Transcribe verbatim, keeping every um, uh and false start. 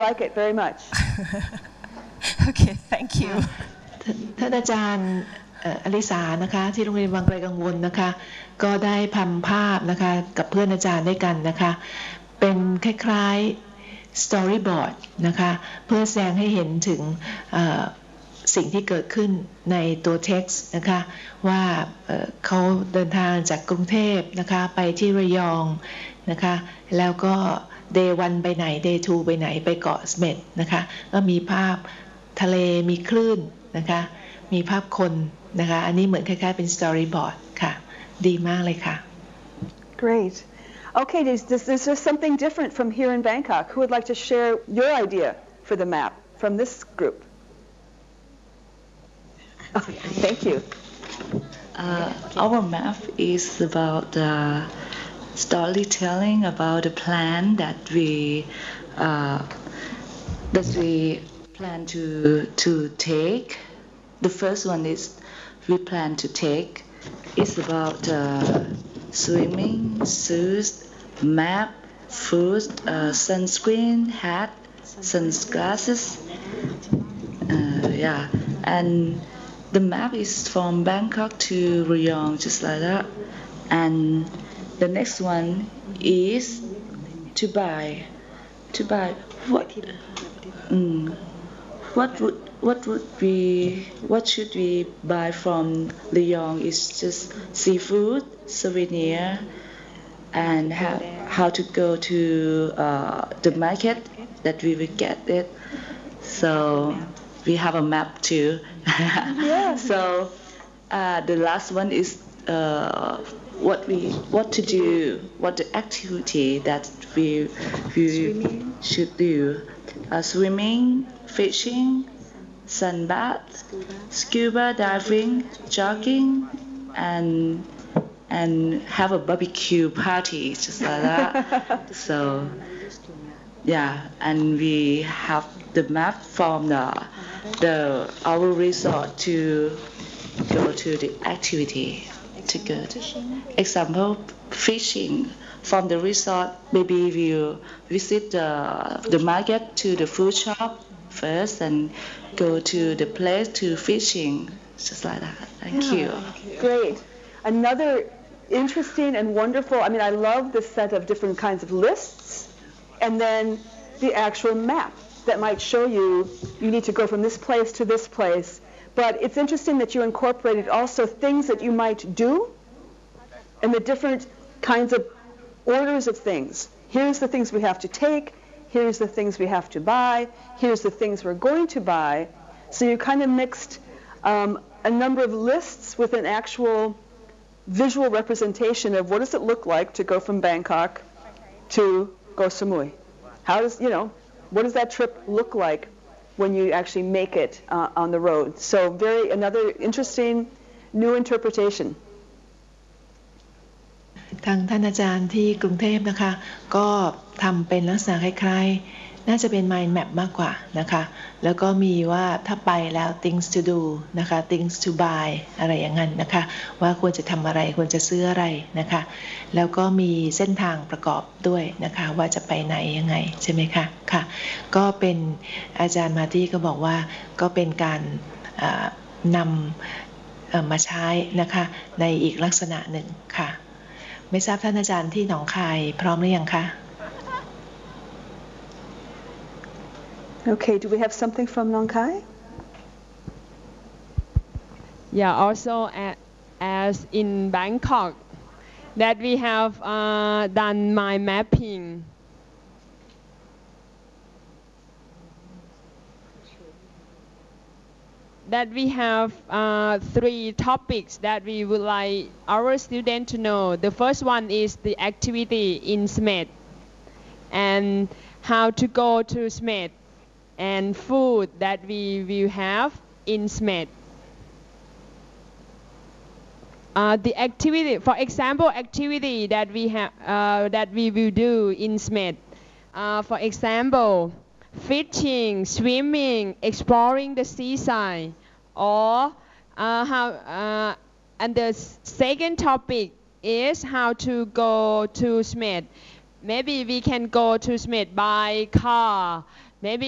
like it very much. Okay, thank you. ท่านอาจารย์อลิสานะคะที่โรงเรียนวังไกลกังวลนะคะก็ได้ทำภาพนะคะกับเพื่อนอาจารย์ด้วยกันนะคะเป็นคล้ายๆ storyboard นะคะเพื่อแสดงให้เห็นถึงสิ่งที่เกิดขึ้นในตัว text นะคะว่าเขาเดินทางจากกรุงเทพนะคะไปที่ระยองนะคะแล้วก็ day วันไปไหน day ทูไปไหนไปเกาะเสม็ดนะคะก็มีภาพทะเลมีคลื่นนะคะมีภาพคนนะคะอันนี้เหมือนคล้ายๆเป็น storyboard ค่ะดีมากเลยค่ะ Great. Okay, is this, is there something different from here in Bangkok? Who would like to share your idea for the map from this group? Okay, thank you. Uh, our map is about uh, storytelling about the plan that we uh, that we plan to to take. The first one is we plan to take is about uh, swimming, shoes, map, food, uh, sunscreen, hat, sunglasses. Uh, yeah, and the map is from Bangkok to Rayong, just like that. And the next one is to buy. To buy what? Mm, what would what would we what should we buy from Rayong? Is just seafood, souvenir, and how how to go to uh, the market that we will get it. So we have a map too. Yeah. So uh, the last one is uh, what we what to do, what the activity that we we swimming. should do. Uh, swimming, fishing, sunbath, scuba diving, jogging, and and have a barbecue party, just like that. So yeah, and we have the map from the the our resort to go to the activity to go to. Example, fishing from the resort. Maybe we'll visit the the market to the food shop first and go to the place to fishing, just like that. Thank yeah. you. Great. Another interesting and wonderful. I mean, I love this set of different kinds of lists, and then the actual map that might show you you need to go from this place to this place. But it's interesting that you incorporated also things that you might do and the different kinds of orders of things. Here's the things we have to take. Here's the things we have to buy. Here's the things we're going to buy. So you kind of mixed um, a number of lists with an actual visual representation of what does it look like to go from Bangkok to Koh Samui. How does, you know, what does that trip look like when you actually make it uh, on the road? So very, another interesting new interpretation. ทางท่านอาจารย์ที่กรุงเทพนะคะก็ทำเป็นลักษณะคล้ายๆน่าจะเป็น mind map มากกว่านะคะแล้วก็มีว่าถ้าไปแล้ว things to do นะคะ things to buy อะไรอย่างนั้นนะคะว่าควรจะทำอะไรควรจะซื้ออะไรนะคะแล้วก็มีเส้นทางประกอบด้วยนะคะว่าจะไปไหนยังไงใช่ไหมคะค่ะก็เป็นอาจารย์มาตี้ก็บอกว่าก็เป็นการนำมาใช้นะคะในอีกลักษณะหนึ่งค่ะไม่ทราบท่านอาจารย์ที่หนองคายพร้อมหรือยังคะ Okay, do we have something from Nong Khai? Yeah, also as, as in Bangkok, that we have uh, done mind mapping. That we have uh, three topics that we would like our students to know. The first one is the activity in Smet and how to go to Smet and food that we will have in Smet. Uh, the activity, for example, activity that we have uh, that we will do in Smet. Uh, for example, fishing, swimming, exploring the seaside, or uh, how. Uh, and the second topic is how to go to Smet. Maybe we can go to Smet by car,